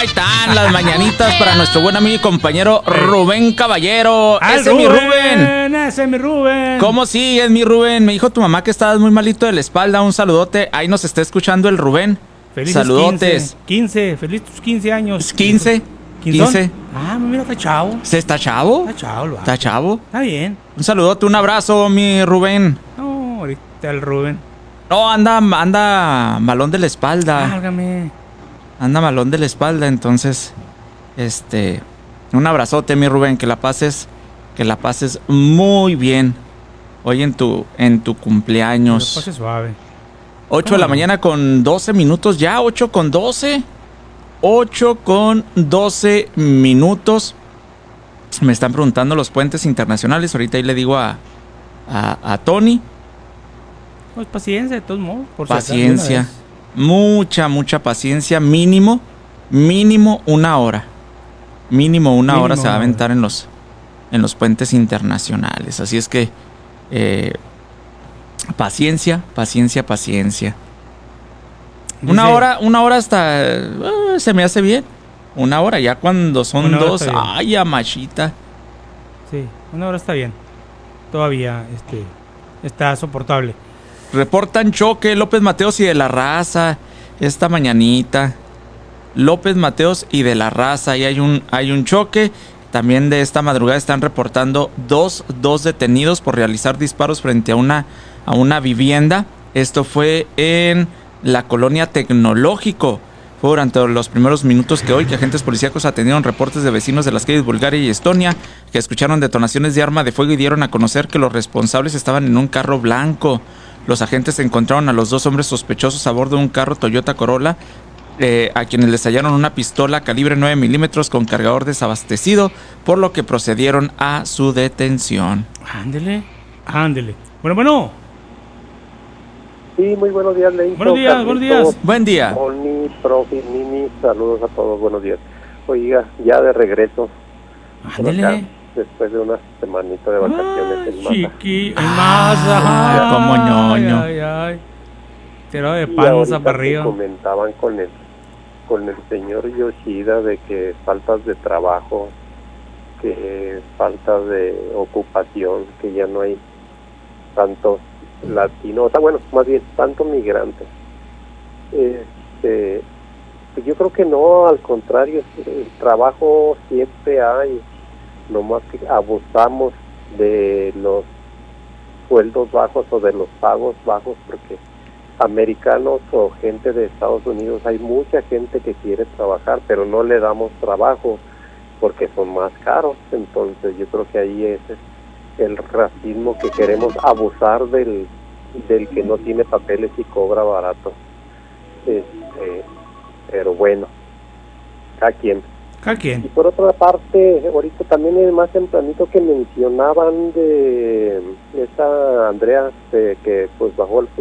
Ahí están las mañanitas para nuestro buen amigo y compañero Rubén Caballero. Ese es mi Rubén. Ese es mi Rubén. ¿Cómo sigues, mi Rubén? Me dijo tu mamá que estabas muy malito de la espalda. Un saludote. Ahí nos está escuchando el Rubén. Felices Saludotes. 15. Feliz tus 15 años. 15. 15. Ah, mira, está chavo. ¿Se está chavo? Está chavo, lo ¿Está chavo? Está bien. Un saludote, un abrazo, mi Rubén. No, ahorita el Rubén. No, anda malón de la espalda. Válgame. Anda malón de la espalda, entonces, un abrazote, mi Rubén, que la pases muy bien hoy en tu cumpleaños. Que la pases suave. 8 de la mañana con 12 minutos, ya 8 con 12. 8 con 12 minutos. Me están preguntando los puentes internacionales, ahorita ahí le digo a Tony. Pues paciencia, de todos modos. Por Paciencia. Mucha paciencia. Mínimo una hora. Mínimo una hora se va a aventar en los puentes internacionales. Así es que paciencia. Una hora hasta se me hace bien. Una hora, ya cuando son dos, ay, amachita. Sí, una hora está bien. Todavía está soportable. Reportan choque López Mateos y de la Raza esta mañanita. López Mateos y de la Raza, ahí hay un choque. También de esta madrugada están reportando dos detenidos por realizar disparos frente a una vivienda. Esto fue en la colonia Tecnológico. Fue durante los primeros minutos que agentes policíacos atendieron reportes de vecinos de las calles Bulgaria y Estonia que escucharon detonaciones de arma de fuego y dieron a conocer que los responsables estaban en un carro blanco. Los agentes encontraron a los dos hombres sospechosos a bordo de un carro Toyota Corolla, a quienes les hallaron una pistola calibre 9 milímetros con cargador desabastecido, por lo que procedieron a su detención. Ándele. Bueno. Sí, muy buenos días, Leito. Buenos días. Buen día. Moni, profe, Mini, saludos a todos, buenos días. Oiga, ya de regreso. Ándele. Después de una semanita de vacaciones en Maza. Como ñoño. Ay. Tirado de panza para arriba. Comentaban con el señor Yoshida de que faltas de trabajo, que falta de ocupación, que ya no hay tantos latinos, más bien tanto migrantes. Pues yo creo que no, al contrario, el trabajo siempre hay, nomás que abusamos de los sueldos bajos o de los pagos bajos, porque americanos o gente de Estados Unidos, hay mucha gente que quiere trabajar, pero no le damos trabajo porque son más caros. Entonces yo creo que ahí es el racismo, que queremos abusar del que no tiene papeles y cobra barato. Pero bueno, cada quien. Y por otra parte, ahorita también es más tempranito que mencionaban de esta Andrea, que pues bajó el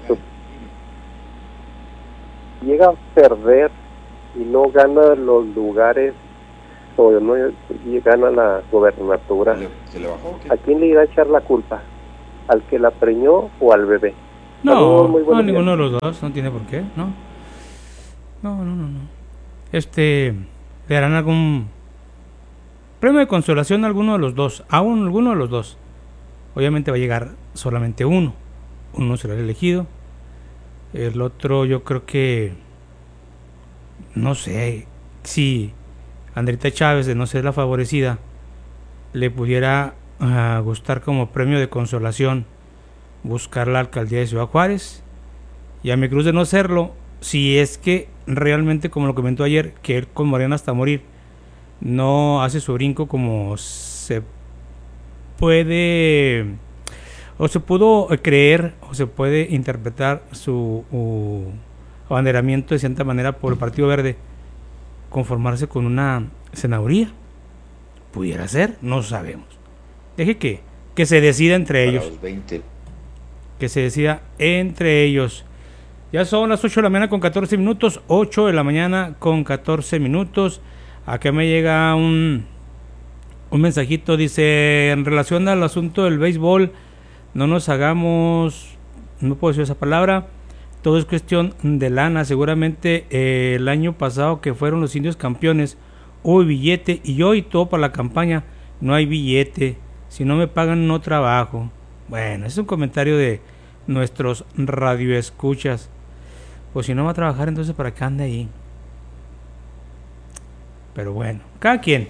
llega a perder y no gana los lugares, o no gana la gobernatura. ¿Se le bajó? ¿A quién le irá a echar la culpa? ¿Al que la preñó o al bebé? No, ninguno de los dos, no tiene por qué, no. Le darán algún premio de consolación a alguno de los dos, alguno de los dos. Obviamente va a llegar solamente uno será el elegido. El otro, yo creo que, no sé, si Andrita Chávez, de no ser la favorecida, le pudiera gustar como premio de consolación buscar la alcaldía de Ciudad Juárez, y a mi Cruz, de no serlo, si es que realmente, como lo comentó ayer, que él con Morena hasta morir no hace su brinco como se puede o se pudo creer o se puede interpretar su abanderamiento de cierta manera por el Partido Verde, conformarse con una senaduría. Pudiera ser, no sabemos. Deje que se decida entre ellos. Que se decida entre ellos. Ya son las 8 de la mañana con 14 minutos. 8 de la mañana con 14 minutos. Acá me llega un mensajito. Dice, en relación al asunto del béisbol, no nos hagamos, no puedo decir esa palabra, todo es cuestión de lana. Seguramente el año pasado que fueron los Indios campeones, hubo billete y hoy todo para la campaña, no hay billete. Si no me pagan, no trabajo. Bueno, es un comentario de nuestros radioescuchas. Pues si no va a trabajar, entonces ¿para qué anda ahí? Pero bueno, cada quien.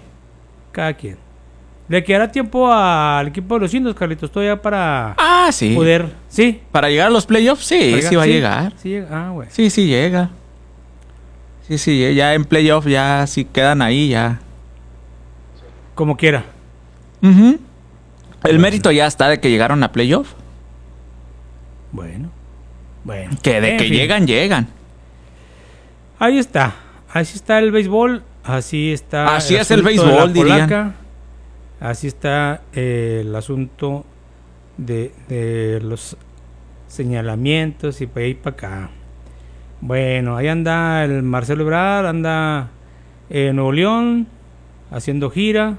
¿Le quedará tiempo al equipo de los Indios, Carlitos? Todavía para Sí. poder... ¿Sí? Para llegar a los playoffs, sí, sí va a llegar. Sí llega. Bueno. Sí, sí llega. Sí, ya en playoffs ya sí quedan ahí ya. Como quiera. Ujú. El mérito ya está de que llegaron a playoff. Bueno. Que de En que fin. llegan. Ahí está. Así está el béisbol. Así está. Así es el asunto de béisbol, la dirían. polaca. Así está el asunto de los señalamientos y para ahí para acá. Bueno, ahí anda el Marcelo Ebrard, anda en Nuevo León haciendo gira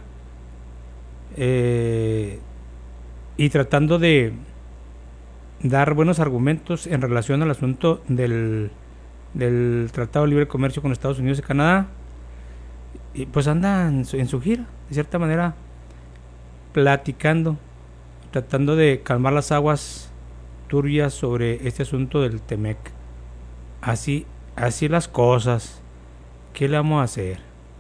y tratando de dar buenos argumentos en relación al asunto del Tratado de Libre Comercio con Estados Unidos y Canadá. Y pues anda en su gira, de cierta manera, platicando, tratando de calmar las aguas turbias sobre este asunto del TEMEC. Así las cosas. ¿Qué le vamos a hacer?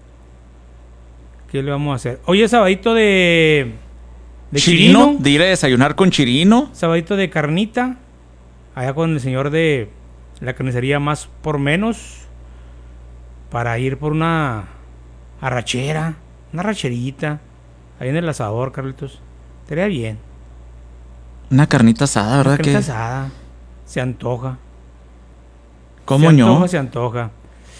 Hoy es sabadito de Chirino, de ir a desayunar con Chirino. sabadito de carnita, allá con el señor de la carnicería Más por Menos, para ir por una arrachera, una racherita, ahí en el asador, Carlitos. Estaría bien. Una carnita asada, ¿verdad? Carnita Que asada. Se antoja. ¿Cómo se no? antoja, se antoja.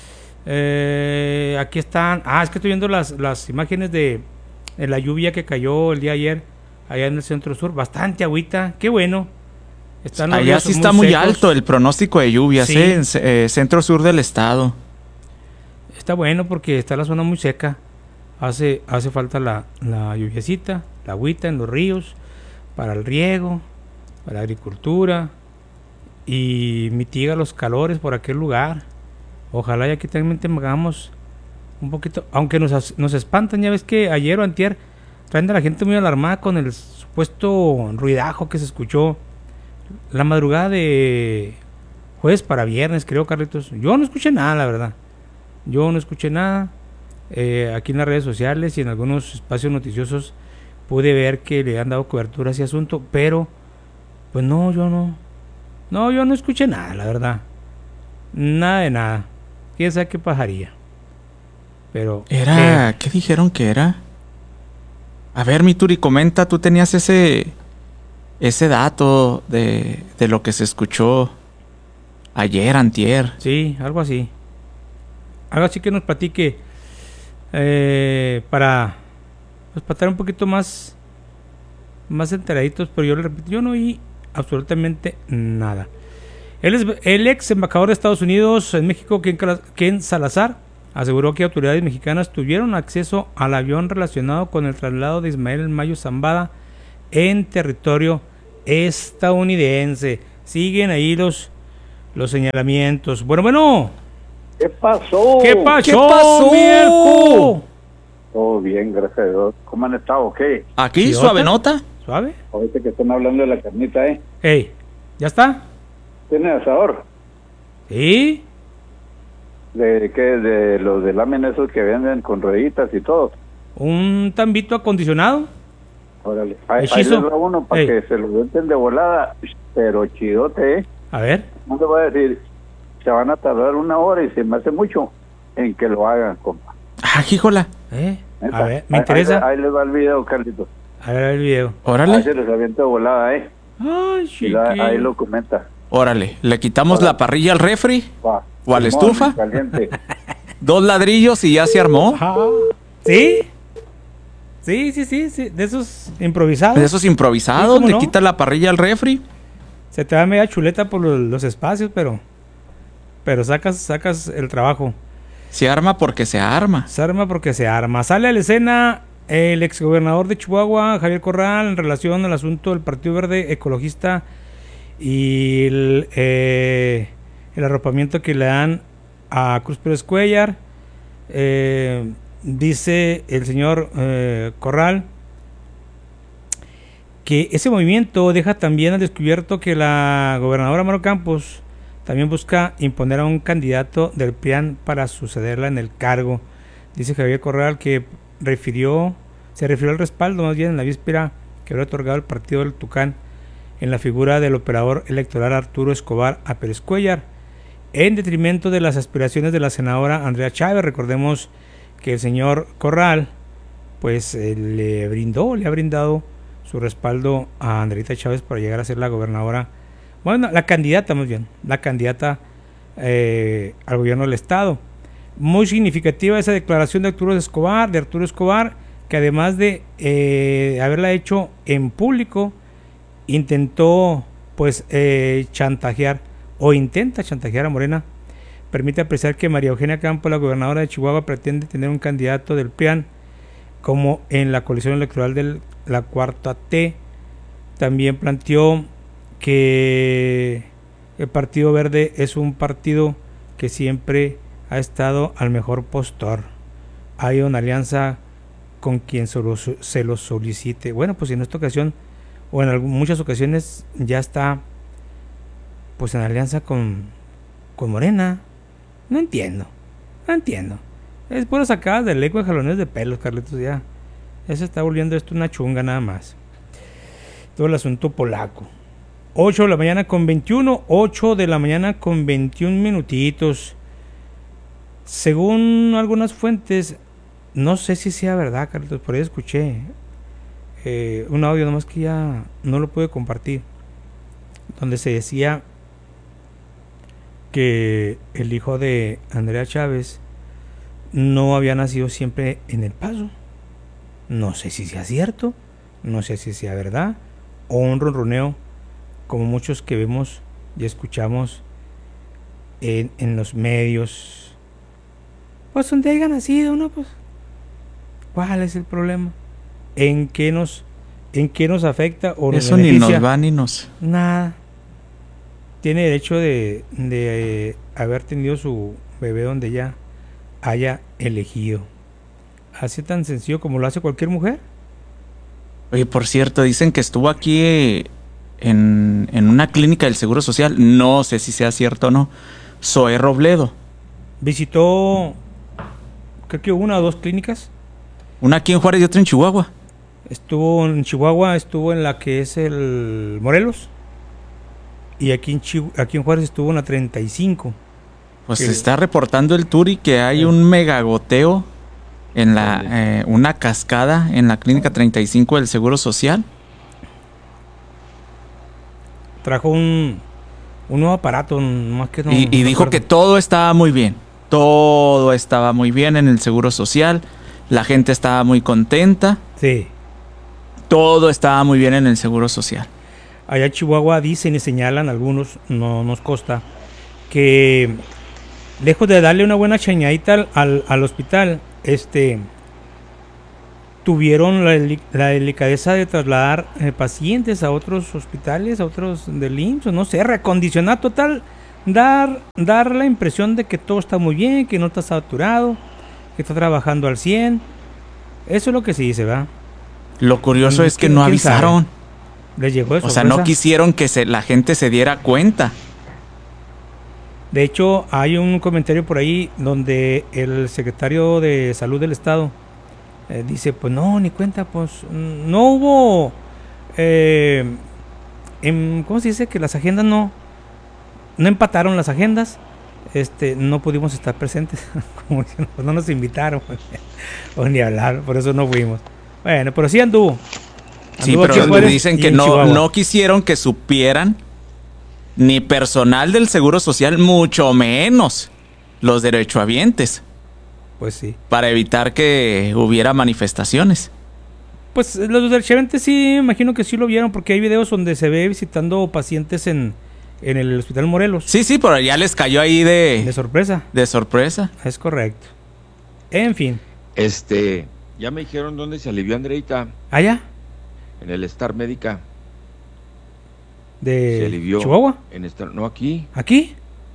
Aquí están. Es que estoy viendo las imágenes de la lluvia que cayó el día ayer allá en el centro sur. Bastante agüita. Qué bueno. Están los Allá ríos sí está muy secos. alto el pronóstico de lluvias, Sí. en centro sur del estado. Está bueno porque está la zona muy seca. Hace falta la lluviecita, la agüita en los ríos, para el riego, para la agricultura, y mitiga los calores por aquel lugar. Ojalá y aquí también tengamos un poquito, aunque nos espantan. Ya ves que ayer o antier traen a la gente muy alarmada con el supuesto ruidajo que se escuchó la madrugada de jueves para viernes, creo, Carlitos. Yo no escuché nada, la verdad. Yo no escuché nada. Aquí en las redes sociales y en algunos espacios noticiosos pude ver que le han dado cobertura a ese asunto, pero pues no, yo no escuché nada, la verdad. Nada de nada. Quién sabe qué pasaría. Pero ¿Qué dijeron que era? A ver, mi Turi, comenta, tú tenías ese dato de lo que se escuchó ayer, antier. sí, algo así que nos platique, para estar un poquito más enteraditos. Pero yo le repito, yo no oí absolutamente nada. El ex embajador de Estados Unidos en México, Ken Salazar, aseguró que autoridades mexicanas tuvieron acceso al avión relacionado con el traslado de Ismael Mayo Zambada en territorio estadounidense. Siguen ahí los señalamientos. Bueno. ¿Qué pasó? ¿Qué pasó, Mirko? Todo bien, gracias a Dios. ¿Cómo han estado? ¿Qué? Aquí, ¿Sí, suave otra? nota. ¿Suave? Ahorita que están hablando de la carnita, Ey, ¿ya está? ¿Tiene asador? ¿Sí? ¿De qué? De los de láminas esos que venden con rueditas y todo. ¿Un tambito acondicionado? Órale. Ahí Hechizo. les da uno para Ey. que se lo venden de volada, pero chidote, A ver. No te voy a decir, se van a tardar 1 hora y se me hace mucho en que lo hagan, compa. Híjola. Neta. A ver, me interesa. Ahí les va el video, Carlitos. A ver el video. Ahí Órale. se los avienta de volada, Ay, Y chiquillo. ahí lo comenta. Órale. Le quitamos Órale. la parrilla al refri Va. o a la Simón, estufa. Caliente. 2 ladrillos y ya se armó. ¿Sí? Sí. De esos improvisados. De esos improvisados. Sí, ¿cómo Le no? quita la parrilla al refri. Se te da media chuleta por los espacios, pero sacas el trabajo. Se arma porque se arma. Se arma porque se arma. Sale a la escena el exgobernador de Chihuahua, Javier Corral, en relación al asunto del Partido Verde Ecologista y el arropamiento que le dan a Cruz Pérez Cuellar. Dice el señor Corral que ese movimiento deja también al descubierto que la gobernadora Maru Campos también busca imponer a un candidato del PRIAN para sucederla en el cargo. Dice Javier Corral que se refirió al respaldo más bien en la víspera que habría otorgado el partido del Tucán en la figura del operador electoral Arturo Escobar a Pérez Cuellar, en detrimento de las aspiraciones de la senadora Andrea Chávez. Recordemos que el señor Corral pues le ha brindado su respaldo a Andreita Chávez para llegar a ser la gobernadora, bueno, la candidata al gobierno del estado. Muy significativa esa declaración de Arturo Escobar, que además de haberla hecho en público, intentó pues intenta chantajear a Morena. Permite apreciar que María Eugenia Campos, la gobernadora de Chihuahua, pretende tener un candidato del PRIAN como en la coalición electoral de la Cuarta T. También planteó que el Partido Verde es un partido que siempre ha estado al mejor postor. Hay una alianza con quien se lo solicite. Bueno, pues en esta ocasión, o en muchas ocasiones, ya está pues en alianza con Morena. No entiendo. Es pura sacada del eco de jalones de pelos, Carlitos, ya. Ya se está volviendo esto una chunga nada más. Todo el asunto polaco. 8 de la mañana con 21 minutitos. Según algunas fuentes, no sé si sea verdad, Carlitos, por ahí escuché un audio, nomás que ya no lo pude compartir, donde se decía que el hijo de Andrea Chávez no había nacido siempre en El Paso. No sé si sea cierto, no sé si sea verdad, o un ronroneo como muchos que vemos y escuchamos en los medios. Pues donde haya nacido, ¿no? Pues, ¿cuál es el problema? ¿En qué nos afecta o nos Eso beneficia? ni nos va ni nos... Nada. Tiene derecho de haber tenido su bebé donde ella haya elegido. Así tan sencillo como lo hace cualquier mujer. Oye, por cierto, dicen que estuvo aquí en una clínica del Seguro Social. No sé si sea cierto o no. Zoé Robledo. Visitó, creo que una o dos clínicas. Una aquí en Juárez y otra en Chihuahua. Estuvo en Chihuahua, estuvo en la que es el Morelos. Y aquí en Juárez estuvo en la 35. Pues se está reportando el Turi que hay un megagoteo en una cascada en la clínica 35 del Seguro Social. Trajo un nuevo aparato, más que no. Y dijo que todo estaba muy bien. Todo estaba muy bien en el Seguro Social. La gente estaba muy contenta. Sí. Todo estaba muy bien en el Seguro Social. Allá en Chihuahua dicen y señalan algunos, no nos consta, que lejos de darle una buena chañadita al hospital, tuvieron la delicadeza de trasladar pacientes a otros hospitales, a otros del IMSS, no sé, recondicionar total, dar la impresión de que todo está muy bien, que no está saturado, que está trabajando al 100. Eso es lo que se dice, ¿verdad? Lo curioso es que no avisaron. Les llegó eso. O sea, no quisieron que la gente se diera cuenta. De hecho, hay un comentario por ahí donde el secretario de Salud del Estado dice, pues no, ni cuenta, pues no hubo, ¿cómo se dice? Que las agendas no empataron las agendas, no pudimos estar presentes, como dicen, pues no nos invitaron, o ni hablar, por eso no fuimos. Bueno, pero sí anduvo. Sí, pero dicen que no quisieron que supieran ni personal del Seguro Social, mucho menos los derechohabientes. Pues sí. Para evitar que hubiera manifestaciones. Pues los derechohabientes sí, imagino que sí lo vieron, porque hay videos donde se ve visitando pacientes en el Hospital Morelos. Sí, pero ya les cayó ahí de sorpresa. De sorpresa. Es correcto. En fin. Ya me dijeron dónde se alivió Andreita. ¿Allá? En el Star Médica. ¿De se alivió Chihuahua? No, aquí. ¿Aquí?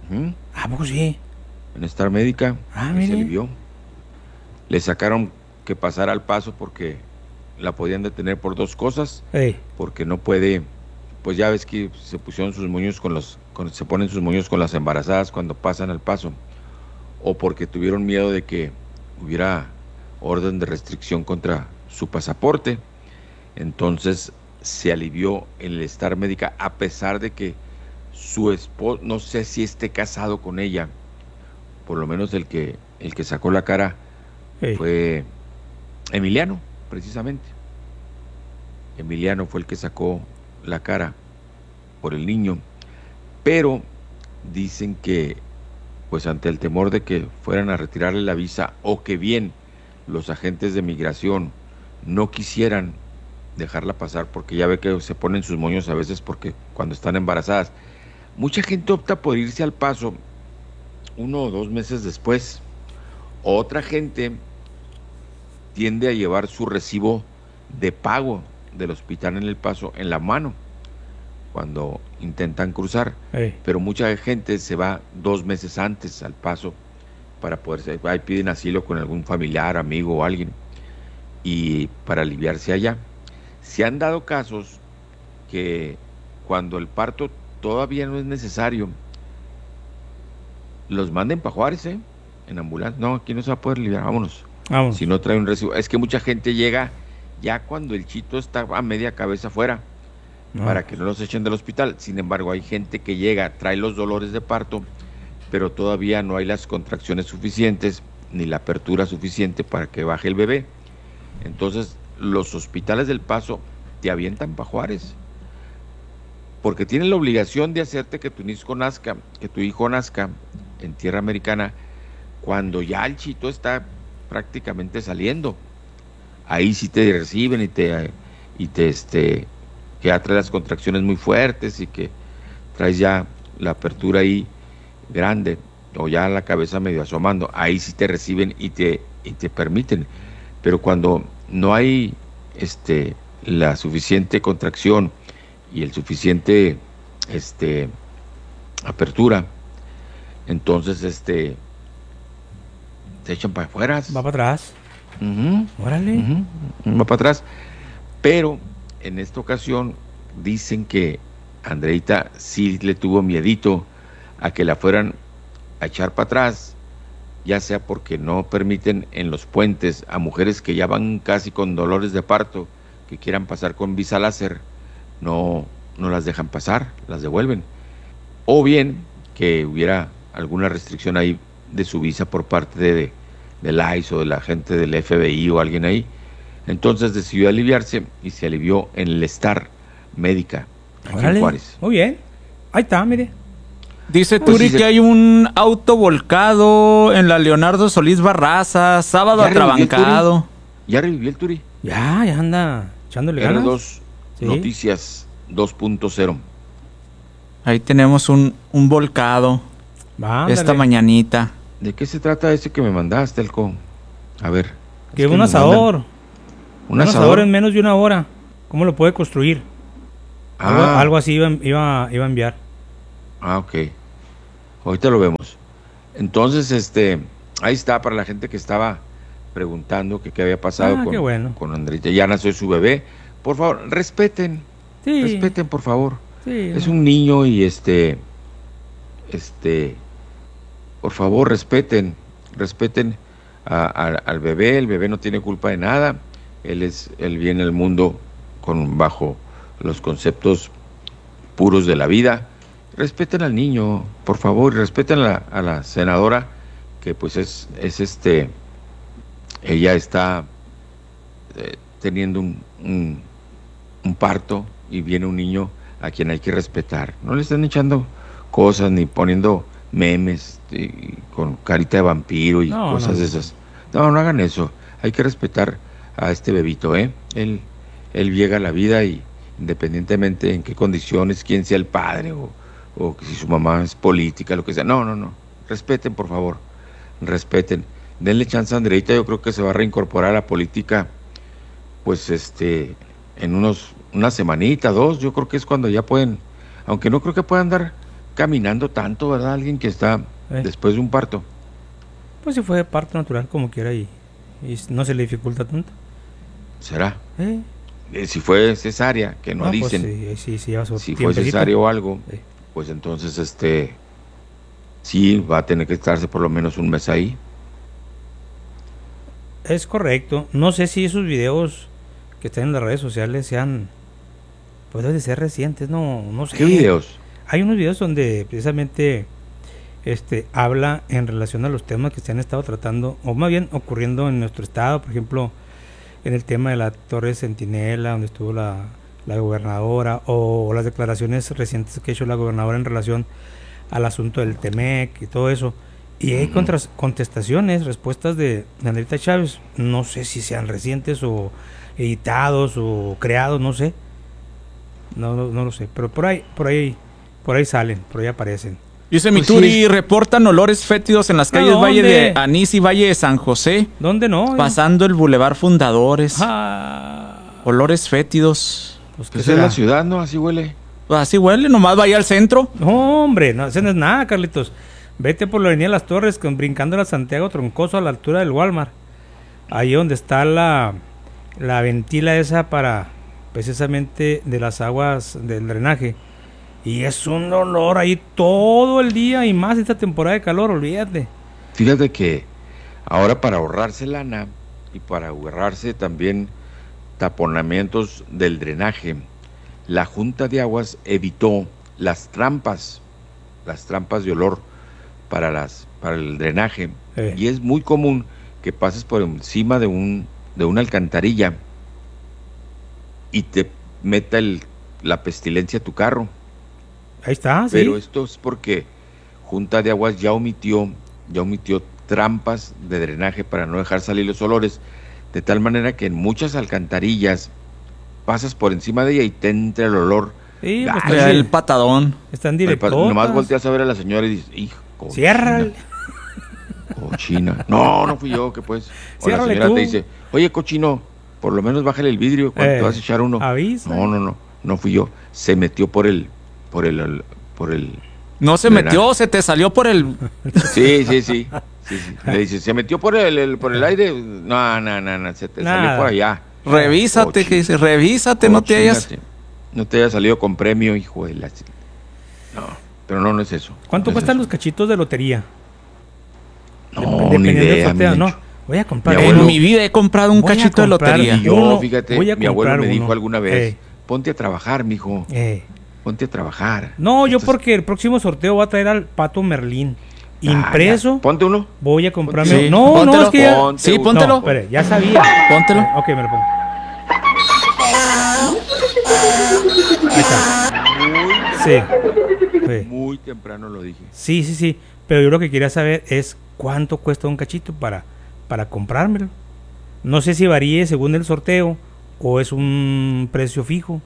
Ujú. ¿A poco sí? En Star Médica. Ah, y se mire. alivió. Le sacaron que pasara al Paso porque la podían detener por dos cosas. Ey, Porque no puede, pues ya ves que se pusieron sus moños se ponen sus moños con las embarazadas cuando pasan al Paso. O porque tuvieron miedo de que hubiera orden de restricción contra su pasaporte. Entonces se alivió en el Star Médica, a pesar de que su esposo, no sé si esté casado con ella, por lo menos el que sacó la cara ey. fue Emiliano, precisamente. Emiliano fue el que sacó la cara por el niño, pero dicen que, pues ante el temor de que fueran a retirarle la visa o que bien los agentes de migración no quisieran dejarla pasar, porque ya ve que se ponen sus moños a veces porque cuando están embarazadas. Mucha gente opta por irse al Paso 1 o 2 meses después. Otra gente tiende a llevar su recibo de pago del hospital en El Paso en la mano cuando intentan cruzar, Ey. pero mucha gente se va 2 meses antes al Paso para poderse, ahí piden asilo con algún familiar, amigo o alguien, y para aliviarse allá. Se han dado casos que cuando el parto todavía no es necesario, los manden para Juárez, en ambulancia. No, aquí no se va a poder aliviar, vámonos. Vamos. Si no trae un recibo. Es que mucha gente llega ya cuando el chito está a media cabeza afuera, No. para que no los echen del hospital. Sin embargo, hay gente que llega, trae los dolores de parto, pero todavía no hay las contracciones suficientes ni la apertura suficiente para que baje el bebé. Entonces, los hospitales del Paso te avientan para Juárez, porque tienen la obligación de hacerte que tu hijo nazca en tierra americana cuando ya el chito está prácticamente saliendo. Ahí sí te reciben y te que ya trae las contracciones muy fuertes y que traes ya la apertura ahí grande o ya la cabeza medio asomando. Ahí sí te reciben y te permiten. Pero cuando no hay la suficiente contracción y el suficiente apertura, entonces te echan para afuera. Va para atrás. Ujú, Órale. ujú, va para atrás. Pero en esta ocasión dicen que Andreita sí le tuvo miedito a que la fueran a echar para atrás, ya sea porque no permiten en los puentes a mujeres que ya van casi con dolores de parto, que quieran pasar con visa láser, no las dejan pasar, las devuelven. O bien que hubiera alguna restricción ahí de su visa por parte del ICE o de la gente del FBI o alguien ahí. Entonces decidió aliviarse y se alivió en el Star Médica, aquí Órale. en Juárez. Muy bien. Ahí está, mire. Dice Pues Turi sí, que hay un auto volcado en la Leonardo Solís Barraza, sábado ¿Ya revivió el atrabancado. Ya revivió el Turi. Ya anda echándole ganas. R2 Sí. Noticias 2.0. Ahí tenemos un volcado Va, ándale. esta mañanita. ¿De qué se trata ese que me mandaste, Elco? A ver. Que es un nos asador. mandan Un asador en menos de una hora. ¿Cómo lo puede construir? Algo así iba a enviar. Ok. Ahorita lo vemos. Entonces, ahí está para la gente que estaba preguntando que qué había pasado Qué bueno. con Andrita. Ya nació su bebé. Por favor, respeten, por favor. Sí, Es un niño y por favor, respeten al bebé. El bebé no tiene culpa de nada. Él viene al mundo bajo los conceptos puros de la vida. Respeten al niño, por favor, y respeten a la senadora, que pues ella está teniendo un parto y viene un niño a quien hay que respetar. No le están echando cosas ni poniendo memes con carita de vampiro y cosas de esas. No hagan eso. Hay que respetar a este bebito, Él llega a la vida y independientemente en qué condiciones, quién sea el padre o si su mamá es política, lo que sea. No. Respeten, por favor. Respeten. Denle chance a Andreita. Yo creo que se va a reincorporar a la política, pues, en una semanita, 2. Yo creo que es cuando ya pueden, aunque no creo que puedan dar caminando tanto, ¿verdad? Alguien que está después de un parto. Pues si fue parto natural como quiera y no se le dificulta tanto. ¿Será? Si fue cesárea, que no dicen. Pues sí, lleva su si fue cesárea o algo, pues entonces sí va a tener que estarse por lo menos un mes ahí. Es correcto. No sé si esos videos que están en las redes sociales sean, pues deben de ser recientes, no sé. ¿Qué videos? Hay unos videos donde precisamente habla en relación a los temas que se han estado tratando, o más bien ocurriendo en nuestro estado, por ejemplo, en el tema de la Torre Centinela, donde estuvo la gobernadora, o las declaraciones recientes que ha hecho la gobernadora en relación al asunto del Temec y todo eso. Y hay contestaciones, respuestas de Andreita Chávez, no sé si sean recientes o editados o creados, no sé. No lo sé, pero por ahí salen, por ahí aparecen. Dice Mituri, reportan olores fétidos en las calles Valle de Anís y Valle de San José. ¿Dónde no? Pasando el Boulevard Fundadores. Olores fétidos. Pues es en la ciudad, ¿no? Así huele. Pues así huele, nomás vaya al centro. No, hombre, no, eso no es nada, Carlitos. Vete por la avenida Las Torres, brincando a Santiago Troncoso a la altura del Walmart. Ahí donde está la ventila esa para, precisamente, de las aguas del drenaje. Y es un olor ahí todo el día y más esta temporada de calor, olvídate. Fíjate que ahora para ahorrarse lana y para ahorrarse también taponamientos del drenaje, la Junta de Aguas evitó las trampas de olor para el drenaje. Y es muy común que pases por encima de una alcantarilla y te meta la pestilencia a tu carro. Ahí está, sí. Pero esto es porque Junta de Aguas ya omitió trampas de drenaje para no dejar salir los olores, de tal manera que en muchas alcantarillas pasas por encima de ella y te entra el olor. Sí, pues está el patadón. Están directos. Nomás volteas a ver a la señora y dices, hijo, ciérrale. Cochina. No fui yo, que pues. O la señora te dice, oye, cochino, por lo menos bájale el vidrio cuando te vas a echar uno. Avisa. No fui yo. Se metió por el no se metió, se te salió por el... Sí. Le dice, se metió por el aire. No, se te salió por allá. Revísate, que dice, revísate, no te hayas salido con premio, hijo de la... No, pero no es eso. ¿Cuánto cuestan los cachitos de lotería? No, ni idea. No, voy a comprar. En mi vida he comprado un cachito de lotería. Yo, fíjate, mi abuelo me dijo alguna vez, ponte a trabajar, mijo. Ponte a trabajar. No, yo porque el próximo sorteo voy a traer al Pato Merlín impreso. Ponte uno. Voy a comprarme. Sí. No, póntelo. Es que ya... Sí, póntelo. No, espere, ya sabía. Póntelo. Ok, me lo pongo. Ahí está. Sí. Muy temprano lo dije. Sí. Pero yo lo que quería saber es cuánto cuesta un cachito para comprármelo. No sé si varíe según el sorteo o es un precio fijo.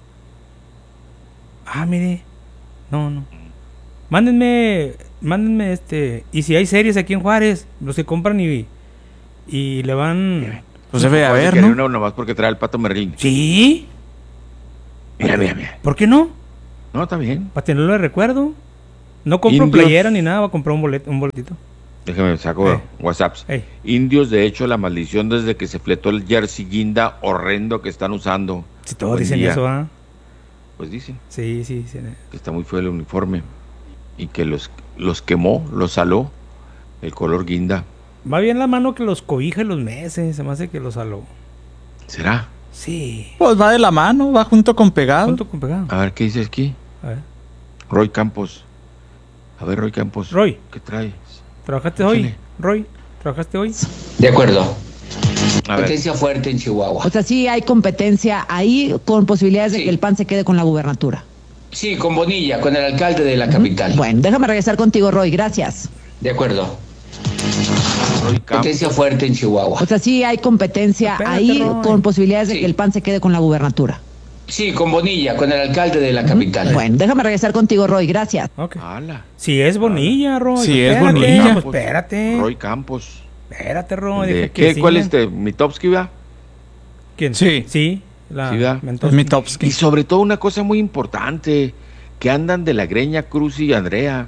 Mire. No. Mándenme y si hay series aquí en Juárez, los que compran y le van... Pues debe haber, ¿no? Uno nomás porque trae el Pato Merlín. ¿Sí? Mira. ¿Por qué no? No, está bien. Para tenerlo de recuerdo. No compro playera ni nada, voy a comprar un boletito. Déjame saco WhatsApps. Indios, de hecho, la maldición desde que se fletó el jersey guinda horrendo que están usando. Si todos dicen eso, ¿ah? Pues dicen. Sí. Que está muy feo el uniforme. Y que los quemó, los saló el color guinda. Va bien la mano que los cobija y los meses. Se me hace que los saló. ¿Será? Sí. Pues va de la mano, va junto con pegado. A ver, ¿qué dice aquí? A ver. Roy Campos. A ver, Roy Campos. Roy. ¿Qué traes? ¿Trabajaste hoy? Roy, ¿trabajaste hoy? De acuerdo. Competencia fuerte en Chihuahua. O sea, sí hay competencia ahí con posibilidades de que el PAN se quede con la gubernatura. Sí, con Bonilla, con el alcalde de la capital. Bueno, déjame regresar contigo, Roy, gracias. De acuerdo. Competencia fuerte en Chihuahua. O sea, sí hay competencia ahí con posibilidades de que el PAN se quede con la gubernatura. Sí, con Bonilla, con el alcalde de la capital. Bueno, déjame regresar contigo, Roy, gracias. Okay. Si es Bonilla, Roy. Si es Bonilla. Pues espérate. Roy Campos. Espérate, Roy. ¿Cuál es Mitofsky, va? ¿Quién? Sí. Sí. Es Mitofsky. Y sobre todo una cosa muy importante. que andan de la greña Cruz y Andrea.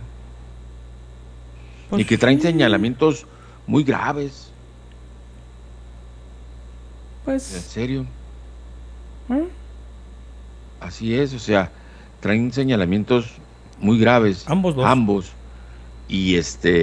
Pues y que traen sí. señalamientos muy graves. En Pues, serio. ¿eh? Así es, o sea, traen señalamientos muy graves. Ambos dos. Ambos. Y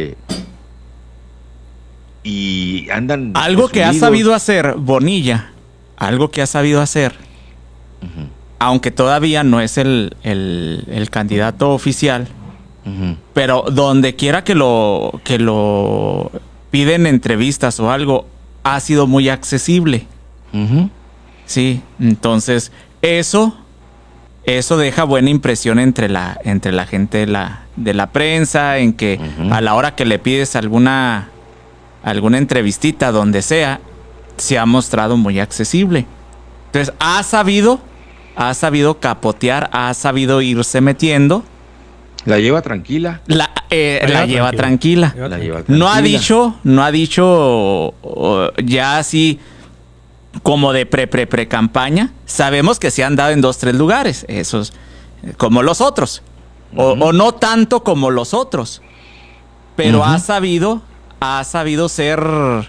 y andan Algo que ha presumidos. sabido hacer Bonilla, algo que ha sabido hacer, Ujú, aunque todavía no es el candidato oficial, ujú. pero donde quiera que lo piden entrevistas o algo, ha sido muy accesible. Ujú. Sí, entonces eso deja buena impresión entre la gente de la prensa, en que Ujú. a la hora que le pides alguna entrevistita donde sea, se ha mostrado muy accesible. Entonces ha sabido capotear, ha sabido irse metiendo, La lleva tranquila. la lleva tranquila. La lleva No ha tranquila. dicho ya así como de pre-campaña. Sabemos que se han dado en 2-3 lugares, esos como los otros, o no tanto como los otros, pero Ujú. ha sabido ser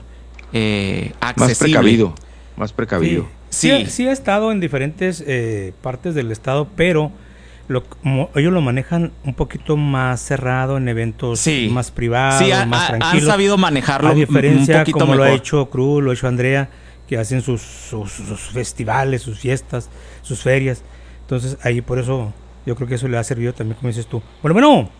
accesible. Más precavido. Sí. Ha estado en diferentes partes del estado, pero como ellos lo manejan un poquito más cerrado en eventos Sí. más privados, Sí, más han tranquilos. sabido manejarlo A diferencia un poquito como lo ha mejor. hecho Cruz, lo ha hecho Andrea, que hacen sus festivales, sus fiestas, sus ferias. Entonces ahí por eso yo creo que eso le ha servido también, como dices tú. Bueno.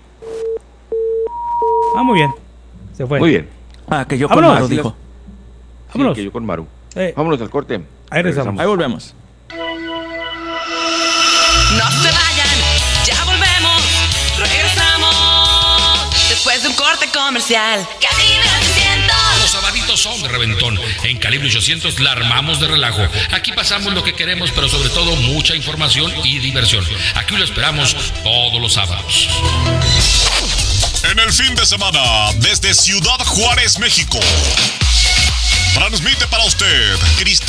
Muy bien. Se fue. Muy bien. Que yo con Vámonos. Maru Así dijo. Sí, Vámonos. que yo con Maru. Eh, Vámonos al corte. Ahí regresamos. Ahí volvemos. No se vayan, ya volvemos, regresamos después de un corte comercial. Calibre 800. Los sabaditos son de reventón. En Calibre 800 la armamos de relajo. Aquí pasamos lo que queremos, pero sobre todo mucha información y diversión. Aquí lo esperamos todos los sábados. En el fin de semana, desde Ciudad Juárez, México, transmite para usted Cristal